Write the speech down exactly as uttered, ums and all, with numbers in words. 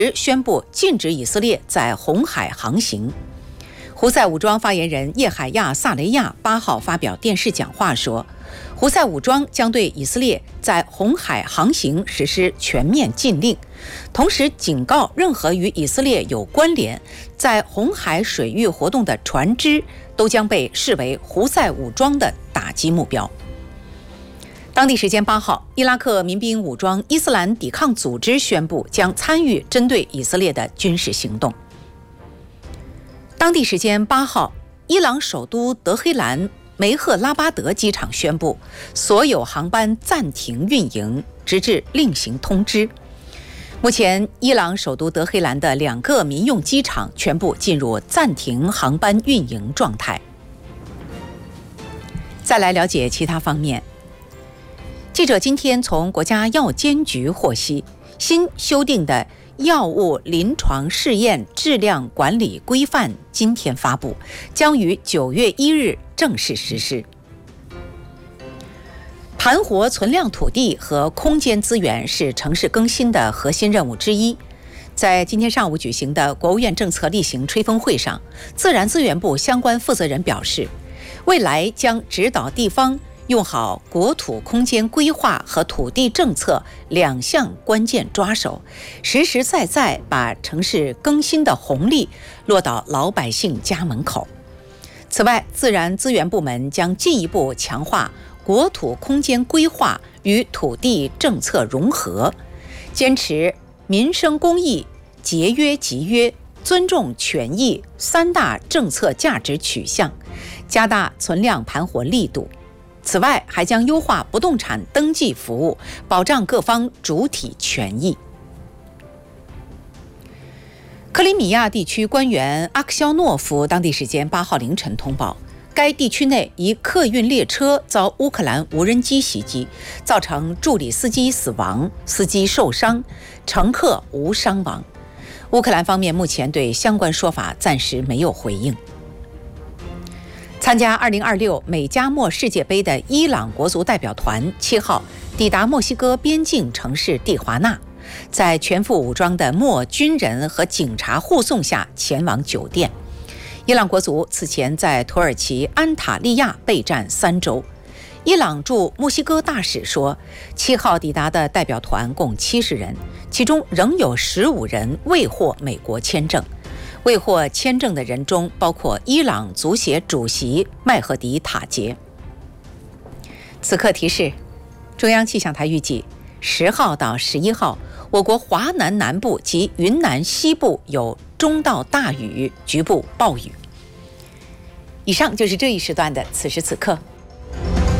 宣布禁止以色列在红海航行。胡塞武装发言人叶海亚·萨雷亚八号发表电视讲话说，胡塞武装将对以色列在红海航行实施全面禁令，同时警告任何与以色列有关联在红海水域活动的船只都将被视为胡塞武装的打击目标。当地时间八号，伊拉克民兵武装伊斯兰抵抗组织宣布将参与针对以色列的军事行动。当地时间八号，伊朗首都德黑兰梅赫拉巴德机场宣布，所有航班暂停运营，直至另行通知。目前，伊朗首都德黑兰的两个民用机场全部进入暂停航班运营状态。再来了解其他方面。记者今天从国家药监局获悉，新修订的药物临床试验质量管理规范今天发布，将于九月一日正式实施。盘活存量土地和空间资源是城市更新的核心任务之一。在今天上午举行的国务院政策例行吹风会上，自然资源部相关负责人表示，未来将指导地方用好国土空间规划和土地政策两项关键抓手，实实在在把城市更新的红利落到老百姓家门口。此外，自然资源部门将进一步强化国土空间规划与土地政策融合，坚持民生公益、节约集约、尊重权益三大政策价值取向，加大存量盘活力度。此外，还将优化不动产登记服务，保障各方主体权益。克里米亚地区官员阿克肖诺夫当地时间八号凌晨通报，该地区内一客运列车遭乌克兰无人机袭击，造成助理司机死亡，司机受伤，乘客无伤亡。乌克兰方面目前对相关说法暂时没有回应。参加二零二六美加墨世界杯的伊朗国足代表团七号抵达墨西哥边境城市蒂华纳，在全副武装的墨军人和警察护送下前往酒店。伊朗国足此前在土耳其安塔利亚备战三周。伊朗驻墨西哥大使说，七号抵达的代表团共七十人，其中仍有十五人未获美国签证。未获签证的人中包括伊朗足协主席麦赫迪塔杰。此刻提示，中央气象台预计十号到十一号，我国华南南部及云南西部有中到大雨，局部暴雨。以上就是这一时段的此时此刻。